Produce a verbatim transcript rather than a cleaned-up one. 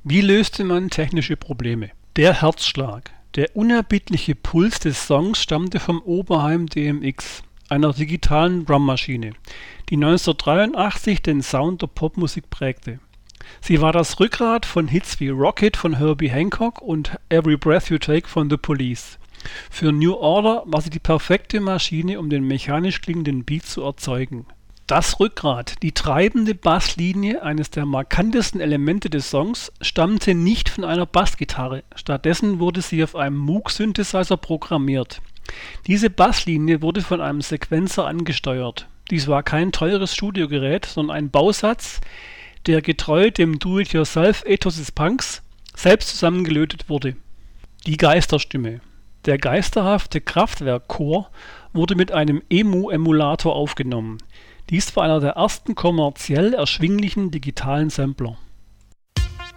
Wie löste man technische Probleme? Der Herzschlag. Der unerbittliche Puls des Songs stammte vom Oberheim D M X, einer digitalen Drummaschine, die neunzehnhundertdreiundachtzig den Sound der Popmusik prägte. Sie war das Rückgrat von Hits wie Rocket von Herbie Hancock und Every Breath You Take von The Police. Für New Order war sie die perfekte Maschine, um den mechanisch klingenden Beat zu erzeugen. Das Rückgrat, die treibende Basslinie, eines der markantesten Elemente des Songs, stammte nicht von einer Bassgitarre. Stattdessen wurde sie auf einem Moog-Synthesizer programmiert. Diese Basslinie wurde von einem Sequenzer angesteuert. Dies war kein teures Studiogerät, sondern ein Bausatz, der getreu dem Do-it-yourself-Ethos des Punks selbst zusammengelötet wurde. Die Geisterstimme. Der geisterhafte Kraftwerk-Chor wurde mit einem E M U-Emulator aufgenommen. Dies war einer der ersten kommerziell erschwinglichen digitalen Sampler.